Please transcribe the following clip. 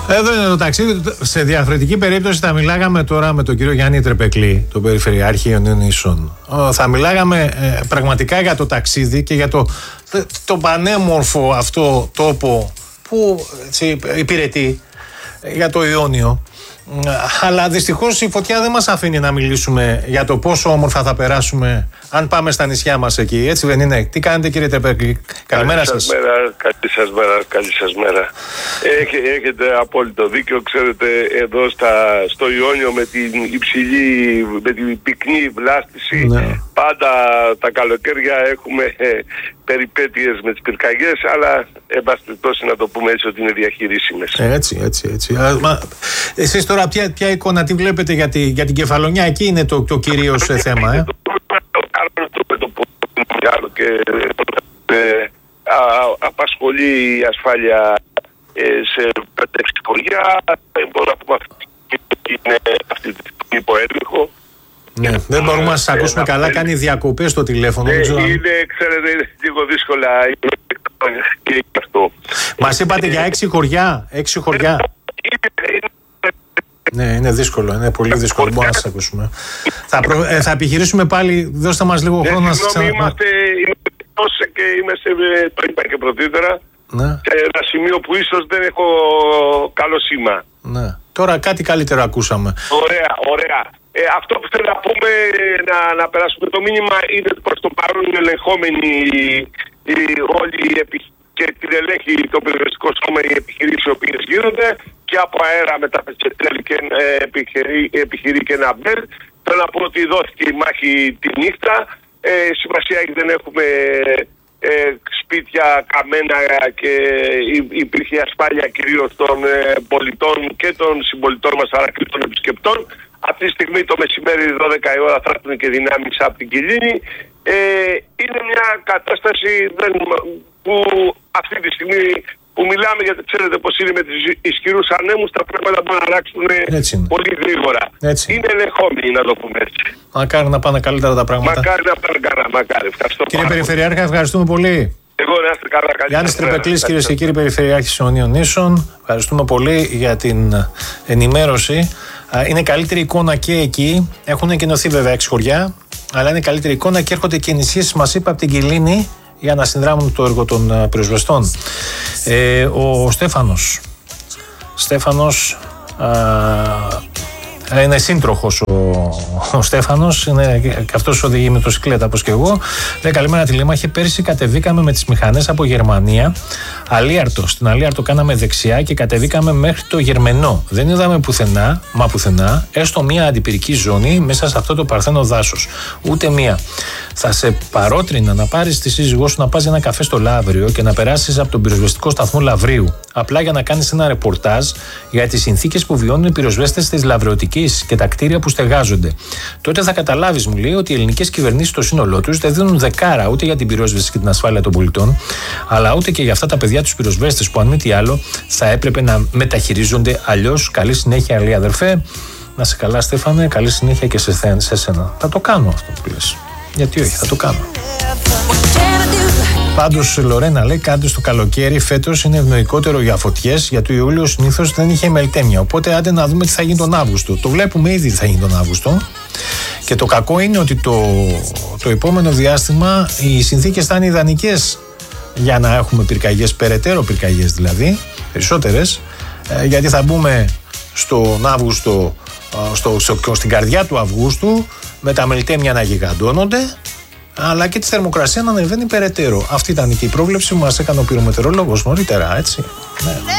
Εδώ είναι το ταξίδι. Σε διαφορετική περίπτωση θα μιλάγαμε τώρα με τον κύριο Γιάννη Τρεπεκλή, τον Περιφερειάρχη Ιωνίων Νήσων. Θα μιλάγαμε πραγματικά για το ταξίδι και για το πανέμορφο αυτό τόπο που υπηρετεί για το Ιόνιο. Αλλά δυστυχώς η φωτιά δεν μας αφήνει να μιλήσουμε για το πόσο όμορφα θα περάσουμε αν πάμε στα νησιά μας εκεί. Έτσι δεν είναι? Τι κάνετε, κύριε Τρεπεκλή? Καλημέρα σας. Καλή σας μέρα. Έχετε απόλυτο δίκιο. Ξέρετε, εδώ στο Ιόνιο με την πυκνή βλάστηση, πάντα τα καλοκαίρια έχουμε περιπέτειες με τις πυρκαγιές, αλλά εμπαστητώσει να το πούμε έτσι ότι είναι διαχειρίσιμες. Έτσι. Εσείς τώρα ποια εικόνα τι βλέπετε για την Κεφαλονιά? Εκεί είναι το κυρίως θέμα. Και απασχολεί η ασφάλεια σε 5-6 χωριά. Μπορώ να πούμε αυτή τη στιγμή υπό έλεγχο. Ναι, δεν μπορούμε να σας ακούσουμε καλά. Κάνει διακοπές στο τηλέφωνο. Είναι, ξέρετε, είναι λίγο δύσκολα και αυτό. Μας είπατε για 6 χωριά. 6 χωριά. Ναι, είναι δύσκολο. Είναι πολύ δύσκολο. Μπορούμε να σας ακούσουμε. Θα επιχειρήσουμε πάλι. Δώστε μας λίγο χρόνο να σας ξαναπούμε. Και το είπα και πρωτήτερα, σε ένα σημείο που ίσως δεν έχω καλό σήμα. Ναι. Τώρα κάτι καλύτερο ακούσαμε. Ωραία. Αυτό που θέλω να πούμε, να περάσουμε το μήνυμα, είναι προς το παρόν ελεγχόμενοι όλοι και την ελέγχει το περιοριστικό σώμα, οι επιχειρήσεις οι οποίες γίνονται και από αέρα με τα πετσετέλη και επιχειρεί και ένα μπέλ. Θέλω να πω ότι δόθηκε η μάχη τη νύχτα. Σημασία έχει, δεν έχουμε σπίτια καμένα και υπήρχε ασφάλεια κυρίως των πολιτών και των συμπολιτών μας, αλλά και των επισκεπτών. Αυτή τη στιγμή το μεσημέρι 12 η ώρα θα έρθουν και δυνάμεις από την Κιλίνη. Είναι μια κατάσταση που αυτή τη στιγμή που μιλάμε, γιατί ξέρετε πως είναι με τους ισχυρούς ανέμους, τα πράγματα μπορούν να αλλάξουν πολύ γρήγορα. Είναι ελεγχόμενοι, να το πούμε έτσι. Μακάρι να πάνε καλύτερα τα πράγματα. Μακάρι να πάνε καλά, μακάρι. Ευχαριστώ. Κύριε Περιφερειάρχα, ευχαριστούμε πολύ. Εγώ να είστε καλά. Γιάννης Τρεπεκλής, κυρίες και κύριοι, Περιφερειάρχης Ιωνίων Νήσων. Ευχαριστούμε πολύ για την ενημέρωση. Είναι καλύτερη εικόνα και εκεί. Έχουν εγκαινωθεί βέβαια 6 χωριά, αλλά είναι καλύτερη εικόνα και έρχονται και ενισχύσεις, μας είπα, από την Κιλίνη για να συνδράμουν το έργο των πυροσβεστών. Ο Στέφανος είναι σύντροχος ο Στέφανος, είναι και αυτός οδηγεί μοτοσυκλέτα όπως και εγώ. Λέει καλημέρα τηλέμαχε, πέρυσι κατεβήκαμε με τις μηχανές από Γερμανία Αλίαρτο. Στην Αλίαρτο κάναμε δεξιά και κατεβήκαμε μέχρι το Γερμενό. Δεν είδαμε πουθενά, έστω μία αντιπυρική ζώνη μέσα σε αυτό το παρθένο δάσος. Ούτε μία. Θα σε παρότρινα να πάρεις τη σύζυγό σου να πας για ένα καφέ στο Λαύριο και να περάσεις από τον πυροσβεστικό σταθμό Λαβρίου. Απλά για να κάνεις ένα ρεπορτάζ για τις συνθήκες που βιώνουν οι πυροσβέστες της Λαβριωτικής και τα κτίρια που στεγάζονται. Τότε θα καταλάβεις, μου λέει, ότι οι ελληνικές κυβερνήσεις στο σύνολό τους δεν δίνουν δεκάρα ούτε για την πυρόσβεση και την ασφάλεια των πολιτών, αλλά ούτε και για αυτά τα παιδιά τους πυροσβέστες που, αν μη τι άλλο, θα έπρεπε να μεταχειρίζονται αλλιώς. Καλή συνέχεια, Αλή αδερφέ. Να σε καλά, Στέφανε. Καλή συνέχεια και σε σένα. Θα το κάνω αυτό που λες. Γιατί όχι, θα το κάνω. Πάντως, Λορένα λέει, κάντε στο καλοκαίρι φέτος είναι ευνοϊκότερο για φωτιές, γιατί το Ιούλιο συνήθως δεν είχε μελτέμια. Οπότε, άντε να δούμε τι θα γίνει τον Αύγουστο. Το βλέπουμε ήδη τι θα γίνει τον Αύγουστο. Και το κακό είναι ότι το επόμενο διάστημα οι συνθήκες θα είναι ιδανικές για να έχουμε πυρκαγιές, περαιτέρω πυρκαγιές δηλαδή, περισσότερες, γιατί θα μπούμε στον Αύγουστο, στην καρδιά του Αυγούστου, με τα μελτέμια να γιγαντώνονται, αλλά και τη θερμοκρασία να ανεβαίνει περαιτέρω. Αυτή ήταν και η πρόβλεψη που μας έκανε ο πυρομετεωρολόγος νωρίτερα, έτσι. Ναι.